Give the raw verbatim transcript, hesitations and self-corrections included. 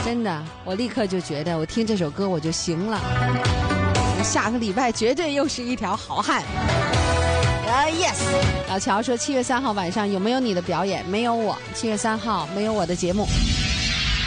真的，我立刻就觉得我听这首歌我就行了，下个礼拜绝对又是一条好汉。啊、uh, yes， 老乔说七月三号晚上有没有你的表演？没有我，七月三号没有我的节目。